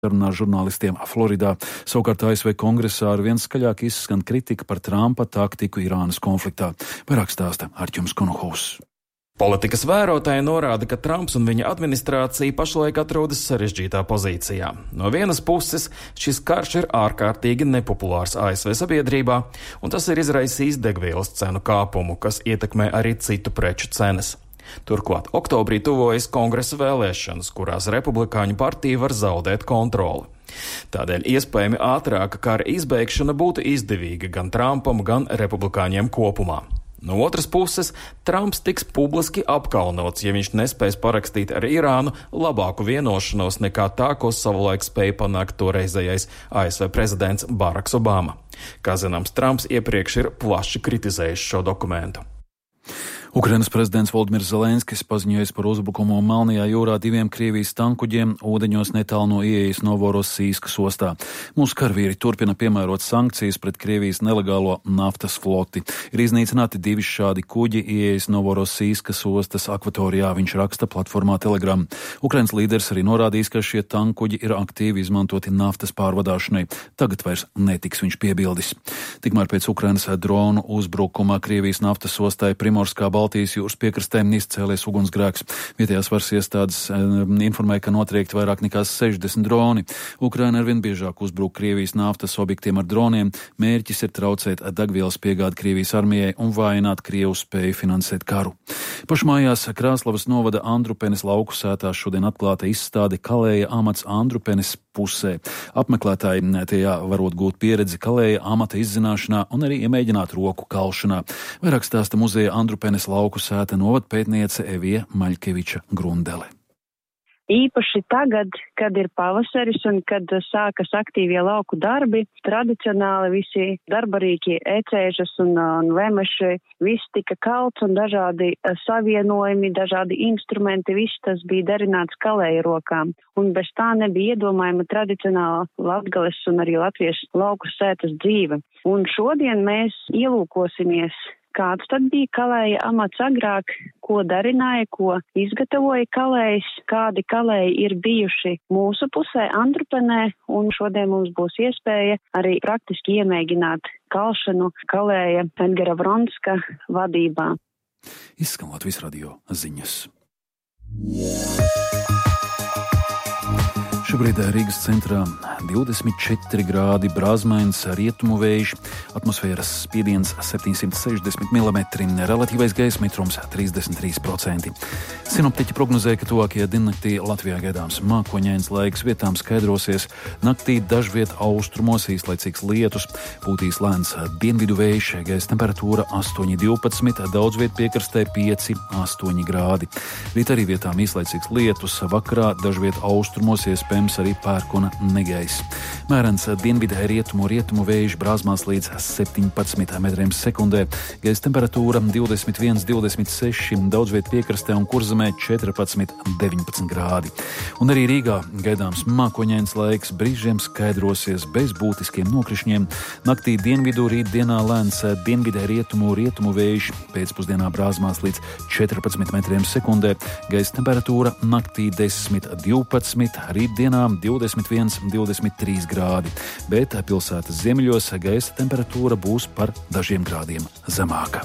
sarunā žurnālistiem Floridā. Savukārt ASV kongresā ar vien skaļāk izskan kritika par Trumpa taktiku Irānas konfliktā. Vairāk stāsta Arķums Konohovs. Politikas vērotāji norāda, ka Trumps un viņa administrācija pašlaik atrodas sarežģītā pozīcijā. No vienas puses, šis karš ir ārkārtīgi nepopulārs ASV sabiedrībā, un tas ir izraisījis degvielas cenu kāpumu, kas ietekmē arī citu preču cenas. Turklāt oktobrī tuvojas kongresa vēlēšanas, kurās republikāņu partija var zaudēt kontroli. Tādēļ iespējami ātrāka kara izbeigšana būtu izdevīga gan Trumpam, gan republikāņiem kopumā. No otras puses, Trumps tiks publiski apkaunots, ja viņš nespēs parakstīt ar Irānu labāku vienošanos nekā tā, ko savulaik spēja panākt toreizējais ASV prezidents Baraks Obama. Kā zināms, Trumps iepriekš ir plaši kritizējis šo dokumentu. Ukrainas prezidents Volodimirs Zelenskis paziņojis par uzbrukumu Melnajā jūrā 2 Krievijas tankuģiem ūdeņos netālu no ieejas Novorosīskas ostā. Mūsu karavīri turpina piemērot sankcijas pret Krievijas nelegālo naftas floti. Ir iznīcināti 2 šādi kuģi ieejas Novorosīskas ostas akvatorijā, viņš raksta platformā Telegram. Ukrainas līderis arī norādījis, ka šie tankuģi ir aktīvi izmantoti naftas pārvadāšanai. Tagad vairs netiks, viņš piebildis. Tikmēr pēc Ukrainas dronu uzbrukuma Krievijas naftas ostai Primorskā Baltijas jūras piekrastē izcēlies ugunsgrēks. Vietējās varas iestādes informēja, ka notriekti vairāk nekā 60 droni. Ukraina arvien biežāk uzbruk Krievijas naftas objektiem ar droniem. Mērķis ir traucēt degvielas piegādi Krievijas armijai un vājināt Krievu spēju finansēt karu. Pašmājās Krāslavas novada Andrupenes lauku sētā šodien atklāta izstāde Kalēja amats Andrupenes pusē. Apmeklētāji tajā varot gūt pieredzi kalēja amata izzināšanā un arī iemēģināt roku kalšanā. Vairāk stāsta muzeja Andrupenes lauku sēta novadpētniece Evija Maļkeviča Grundele. Īpaši tagad, kad ir pavasaris un kad sākas aktīvie lauku darbi, tradicionāli visi darbarīki, ecēžas un vemeši, viss tika kalts un dažādi savienojumi, dažādi instrumenti, viss tas bija darināts kalēja rokām. Un bez tā nebija iedomājama tradicionāla Latgales un arī latviešu lauku sētas dzīve. Un šodien mēs ielūkosimies, kāds tad bija kalēja amats agrāk, ko darināja, ko izgatavoja kalējs, kādi kalēji ir bijuši mūsu pusē Andrupenē, un šodien mums būs iespēja arī praktiski iemēģināt kalšanu kalēja Edgara Vronska vadībā. Izskan Latvijas radio ziņas. Šobrīd Rīgas centrā 24 grādi, brāzmains rietumu vējš, atmosfēras spiediens 760 mm, relatīvais gaisa mitrums 33%. Sinoptiķi prognozēja, ka tuvākajā diennaktī Latvijā gaidāms mākoņains laiks, vietām skaidrosies, naktī dažviet austrumos īslaicīgs lietus, pūtīs lēns dienvidu vējš, gaisa temperatūra 8,12, daudz viet piekrastē 5,8 grādi. Rīt arī vietām īslaicīgs lietus, vakarā dažviet austrumos iespējams arī pērkona negaiss. Mērens dienvidē rietumu vējš brāzmās līdz 17 metriem sekundē, gaisa temperatūra 21-26, daudz viet piekrastē un Kurzemē 14-19 grādi. Un arī Rīgā gaidāms mākoņains laiks, brīžiem skaidrosies bez būtiskiem nokrišņiem. Naktī dienvidu, rītdienā lēns dienvidē rietumu vējš, pēcpusdienā brāzmās līdz 14 metriem sekundē, gaisa temperatūra naktī 10-12, rītdienā 21-23 grādi, bet pilsētas ziemeļos gaisa temperatūra būs par dažiem grādiem zemāka.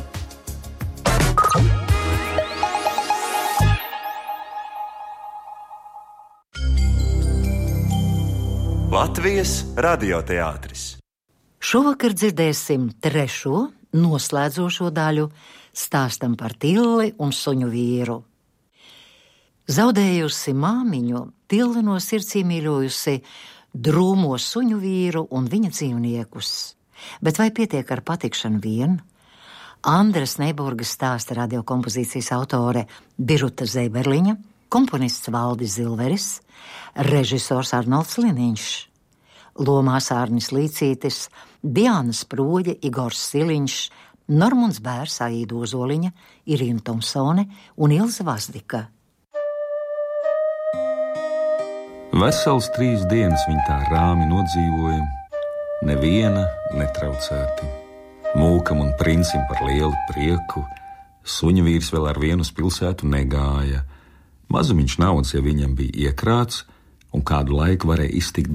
Latvijas radioteātris. Šovakar dzirdēsim 3. noslēdzošo daļu stāstam par Tilli un suņu vīru. Zaudējusi māmiņu, Tille no sirds iemīļojusi drūmo suņu vīru un viņa dzīvniekus. Bet vai pietiek ar patikšanu vien? Andres Neiburgas stāsta radiokompozīcijas autore Biruta Zeiberliņa, komponists Valdis Zilveris, režisors Arnolds Liniņš, lomās Ārnis Līcītis, Diana Sprūģe, Igors Siliņš, Normunds Bērs, Aīda Ozoliņa, Irina Tomsone un Ilze Vazdika. Vesels 3 dienas viņa tā rāmi nodzīvoja, neviena netraucēti. Mūkam un princim par lielu prieku, suņa vīrs vēl ar vienu uz pilsētu negāja. Mazumiņš naudas, ja viņam bija iekrāts, un kādu laiku varēja iztikt